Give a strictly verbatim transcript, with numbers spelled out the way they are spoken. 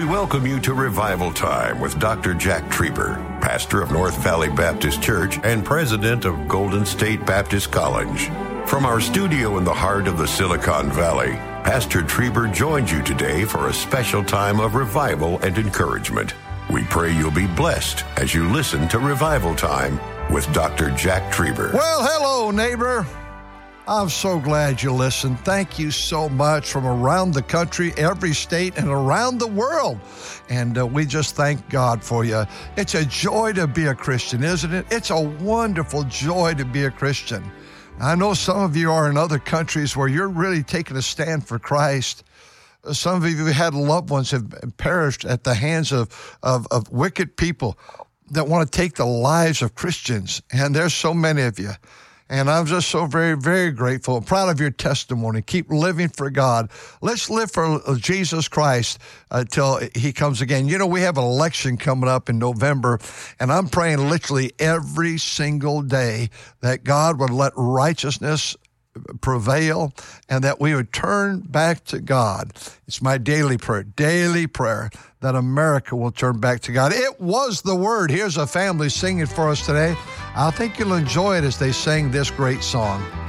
We welcome you to Revival Time with Doctor Jack Trieber, pastor of North Valley Baptist Church and president of Golden State Baptist College. From our studio in the heart of the Silicon Valley, Pastor Trieber joins you today for a special time of revival and encouragement. We pray you'll be blessed as you listen to Revival Time with Doctor Jack Trieber. Well, hello, neighbor. I'm so glad you listened. Thank you so much from around the country, every state, and around the world. And uh, we just thank God for you. It's a joy to be a Christian, isn't it? It's a wonderful joy to be a Christian. I know some of you are in other countries where you're really taking a stand for Christ. Some of you had loved ones have perished at the hands of, of, of wicked people that want to take the lives of Christians. And there's so many of you. And I'm just so very, very grateful. I'm proud of your testimony. Keep living for God. Let's live for Jesus Christ until he comes again. You know, we have an election coming up in November, and I'm praying literally every single day that God would let righteousness prevail and that we would turn back to God. It's my daily prayer, daily prayer that America will turn back to God. It was the word. Here's a family singing for us today. I think you'll enjoy it as they sing this great song.